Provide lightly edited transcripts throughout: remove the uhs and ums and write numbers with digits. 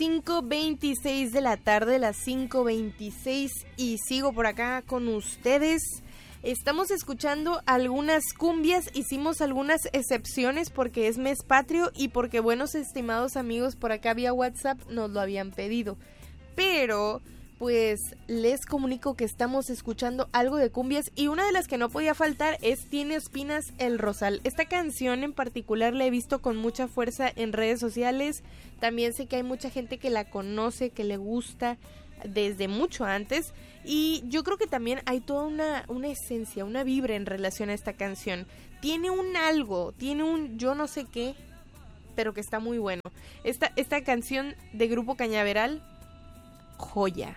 5:26 de la tarde, las 5:26, y sigo por acá con ustedes. Estamos escuchando algunas cumbias, hicimos algunas excepciones porque es mes patrio y porque buenos estimados amigos por acá vía WhatsApp nos lo habían pedido. Pero pues les comunico que estamos escuchando algo de cumbias y una de las que no podía faltar es Tiene Espinas el Rosal. Esta canción en particular la he visto con mucha fuerza en redes sociales. También sé que hay mucha gente que la conoce, que le gusta desde mucho antes, y yo creo que también hay toda una esencia, una vibra en relación a esta canción. Tiene un algo, tiene un yo no sé qué, pero que está muy bueno. Esta canción de Grupo Cañaveral, joya.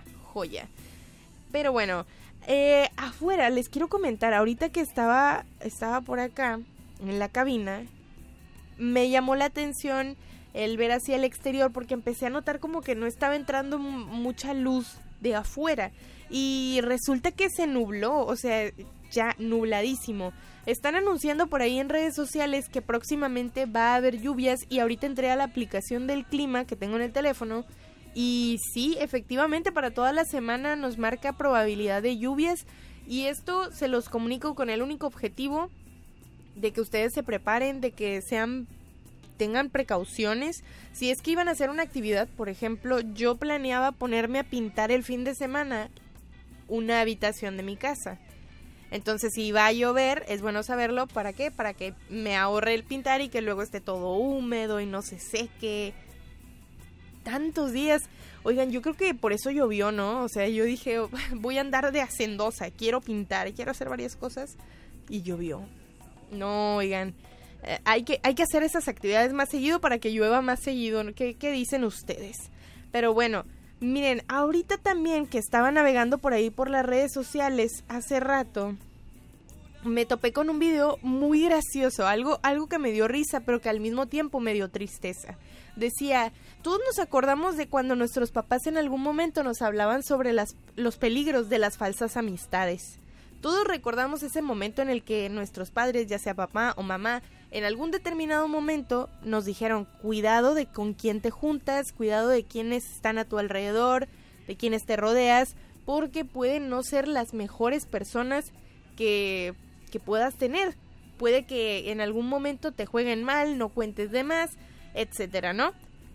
Pero bueno, afuera les quiero comentar, ahorita que estaba por acá en la cabina, me llamó la atención el ver hacia el exterior porque empecé a notar como que no estaba entrando mucha luz de afuera y resulta que se nubló, o sea, ya nubladísimo. Están anunciando por ahí en redes sociales que próximamente va a haber lluvias y ahorita entré a la aplicación del clima que tengo en el teléfono y sí, efectivamente para toda la semana nos marca probabilidad de lluvias y esto se los comunico con el único objetivo de que ustedes se preparen, de que tengan precauciones. Si es que iban a hacer una actividad, por ejemplo, yo planeaba ponerme a pintar el fin de semana una habitación de mi casa. Entonces, si va a llover, es bueno saberlo. ¿Para qué? Para que me ahorre el pintar y que luego esté todo húmedo y no se seque. Tantos días. Oigan, yo creo que por eso llovió, ¿no? O sea, yo dije, voy a andar de hacendosa, quiero pintar, quiero hacer varias cosas. Y llovió. No, oigan. Hay que hacer esas actividades más seguido para que llueva más seguido. ¿Qué dicen ustedes? Pero bueno, miren, ahorita también que estaba navegando por ahí por las redes sociales hace rato, me topé con un video muy gracioso, algo que me dio risa, pero que al mismo tiempo me dio tristeza. Decía, todos nos acordamos de cuando nuestros papás en algún momento nos hablaban sobre los peligros de las falsas amistades. Todos recordamos ese momento en el que nuestros padres, ya sea papá o mamá, en algún determinado momento nos dijeron, cuidado de con quién te juntas, cuidado de quiénes están a tu alrededor, de quiénes te rodeas, porque pueden no ser las mejores personas que puedas tener. Puede que en algún momento te jueguen mal, no cuentes de más, etcétera, ¿no?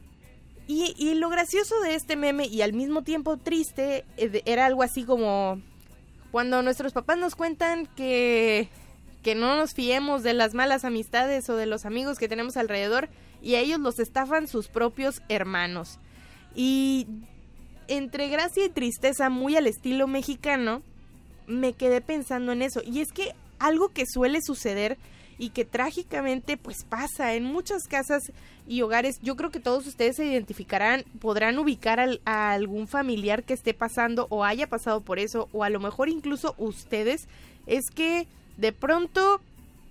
Y lo gracioso de este meme y al mismo tiempo triste era algo así como cuando nuestros papás nos cuentan que no nos fiemos de las malas amistades o de los amigos que tenemos alrededor y a ellos los estafan sus propios hermanos. Y entre gracia y tristeza, muy al estilo mexicano, me quedé pensando en eso. Y es que algo que suele suceder y que trágicamente pues pasa en muchas casas y hogares, yo creo que todos ustedes se identificarán, podrán ubicar a algún familiar que esté pasando o haya pasado por eso, o a lo mejor incluso ustedes, es que de pronto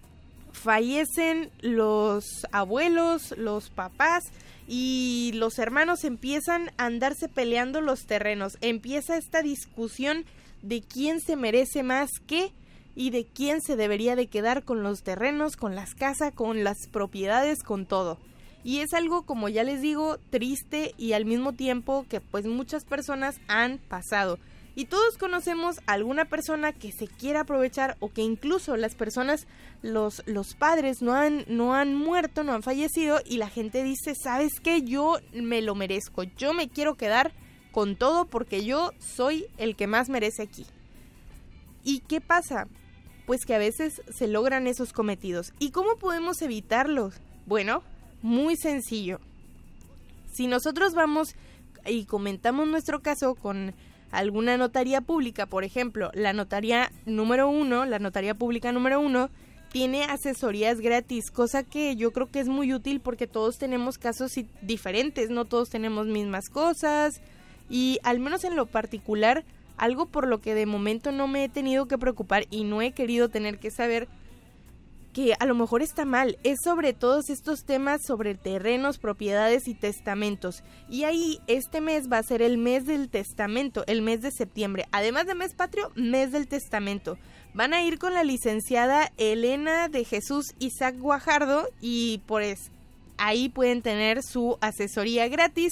fallecen los abuelos, los papás y los hermanos empiezan a andarse peleando los terrenos. Empieza esta discusión de quién se merece más qué y de quién se debería de quedar con los terrenos, con las casas, con las propiedades, con todo. Y es algo, como ya les digo, triste y al mismo tiempo que pues muchas personas han pasado. Y todos conocemos a alguna persona que se quiera aprovechar o que incluso las personas, los padres no han muerto, no han fallecido y la gente dice, ¿sabes qué? Yo me lo merezco, yo me quiero quedar con todo porque yo soy el que más merece aquí. ¿Y qué pasa? Pues que a veces se logran esos cometidos. ¿Y cómo podemos evitarlos? Bueno, muy sencillo. Si nosotros vamos y comentamos nuestro caso con alguna notaría pública, por ejemplo, la notaría pública número 1, tiene asesorías gratis, cosa que yo creo que es muy útil porque todos tenemos casos diferentes, no todos tenemos mismas cosas y al menos en lo particular, algo por lo que de momento no me he tenido que preocupar y no he querido tener que saber que a lo mejor está mal, es sobre todos estos temas sobre terrenos, propiedades y testamentos. Y ahí este mes va a ser el mes del testamento, el mes de septiembre. Además de mes patrio, mes del testamento. Van a ir con la licenciada Elena de Jesús Isaac Guajardo y pues ahí pueden tener su asesoría gratis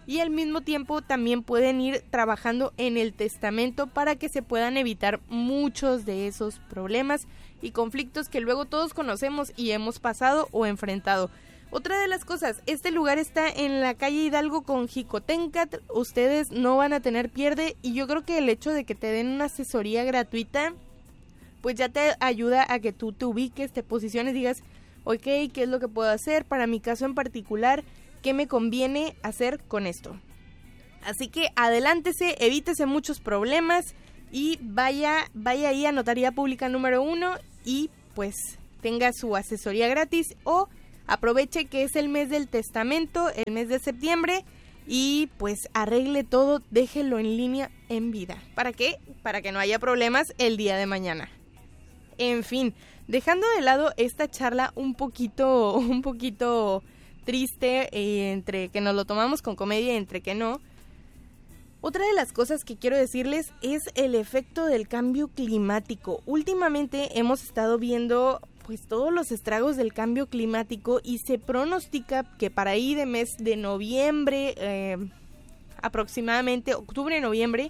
y al mismo tiempo también pueden ir trabajando en el testamento para que se puedan evitar muchos de esos problemas y conflictos que luego todos conocemos y hemos pasado o enfrentado. Otra de las cosas, este lugar está en la calle Hidalgo con Jicotencat, ustedes no van a tener pierde, y yo creo que el hecho de que te den una asesoría gratuita, pues ya te ayuda a que tú te ubiques, te posiciones, digas, ok, ¿qué es lo que puedo hacer? Para mi caso en particular, ¿qué me conviene hacer con esto? Así que adelántese, evítese muchos problemas y vaya ahí a Notaría Pública número 1 y pues tenga su asesoría gratis, o aproveche que es el mes del testamento, el mes de septiembre, y pues arregle todo, déjelo en línea en vida. ¿Para qué? Para que no haya problemas el día de mañana. En fin, dejando de lado esta charla un poquito triste, entre que nos lo tomamos con comedia y entre que no, otra de las cosas que quiero decirles es el efecto del cambio climático. Últimamente hemos estado viendo pues todos los estragos del cambio climático y se pronostica que para ahí de mes de noviembre, aproximadamente octubre-noviembre,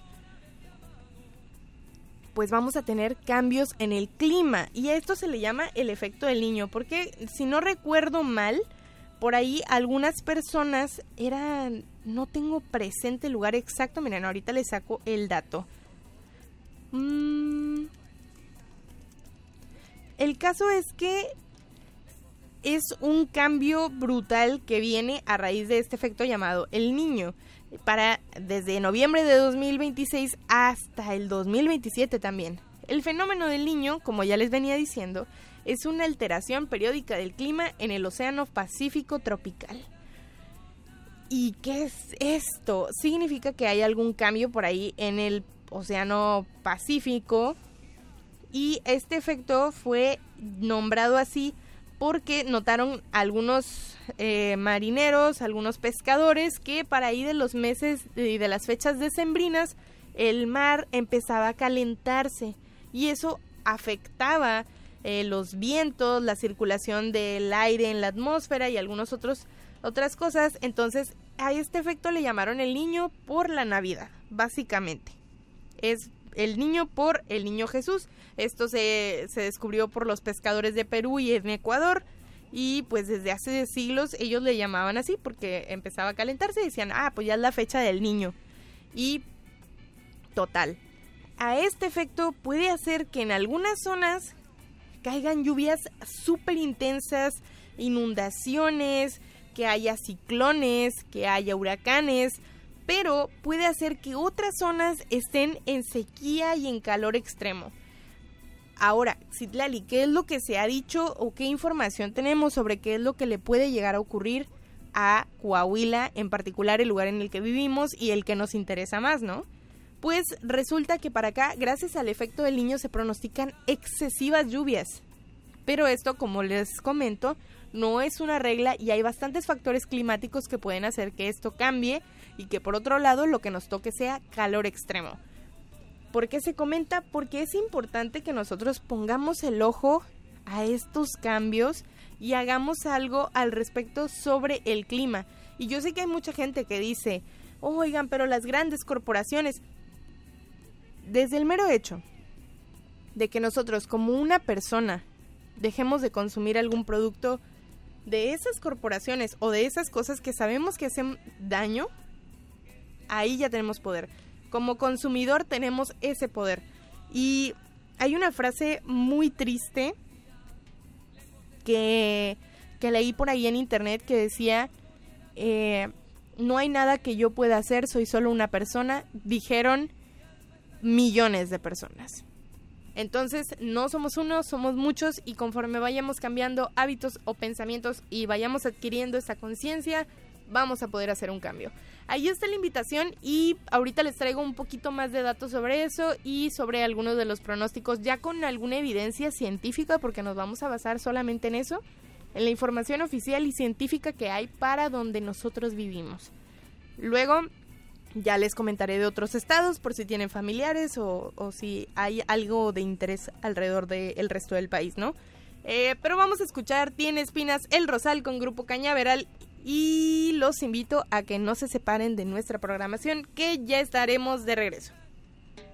pues vamos a tener cambios en el clima, y a esto se le llama el efecto del Niño, porque si no recuerdo mal, por ahí algunas personas no tengo presente el lugar exacto, miren, ahorita les saco el dato. El caso es que es un cambio brutal que viene a raíz de este efecto llamado El Niño. Desde noviembre de 2026 hasta el 2027 también. El fenómeno del Niño, como ya les venía diciendo, es una alteración periódica del clima en el Océano Pacífico tropical. ¿Y qué es esto? Significa que hay algún cambio por ahí en el Océano Pacífico, y este efecto fue nombrado así porque notaron algunos marineros, algunos pescadores, que para ahí de los meses y de las fechas decembrinas el mar empezaba a calentarse, y eso afectaba los vientos, la circulación del aire en la atmósfera y algunas otras cosas. Entonces a este efecto le llamaron el Niño por la Navidad, básicamente. Es el Niño por el Niño Jesús. Esto se descubrió por los pescadores de Perú y en Ecuador, y pues desde hace siglos ellos le llamaban así porque empezaba a calentarse y decían, pues ya es la fecha del Niño. Y total, a este efecto puede hacer que en algunas zonas caigan lluvias súper intensas, inundaciones, que haya ciclones, que haya huracanes, pero puede hacer que otras zonas estén en sequía y en calor extremo. Ahora, Citlali, ¿qué es lo que se ha dicho o qué información tenemos sobre qué es lo que le puede llegar a ocurrir a Coahuila, en particular el lugar en el que vivimos y el que nos interesa más, ¿no? Pues resulta que para acá, gracias al efecto del Niño, se pronostican excesivas lluvias. Pero esto, como les comento, no es una regla y hay bastantes factores climáticos que pueden hacer que esto cambie y que por otro lado lo que nos toque sea calor extremo. ¿Por qué se comenta? Porque es importante que nosotros pongamos el ojo a estos cambios y hagamos algo al respecto sobre el clima. Y yo sé que hay mucha gente que dice, oigan, pero las grandes corporaciones, desde el mero hecho de que nosotros como una persona dejemos de consumir algún producto de esas corporaciones o de esas cosas que sabemos que hacen daño, ahí ya tenemos poder. Como consumidor tenemos ese poder. Y hay una frase muy triste que leí por ahí en internet que decía, no hay nada que yo pueda hacer, soy solo una persona, dijeron millones de personas. Entonces no somos uno, somos muchos, y conforme vayamos cambiando hábitos o pensamientos y vayamos adquiriendo esa conciencia, vamos a poder hacer un cambio. Ahí está la invitación, y ahorita les traigo un poquito más de datos sobre eso y sobre algunos de los pronósticos ya con alguna evidencia científica, porque nos vamos a basar solamente en eso, en la información oficial y científica que hay para donde nosotros vivimos. Luego ya les comentaré de otros estados por si tienen familiares o si hay algo de interés alrededor del resto del país, ¿no? Pero vamos a escuchar Tiene Espinas, El Rosal con Grupo Cañaveral y los invito a que no se separen de nuestra programación, que ya estaremos de regreso.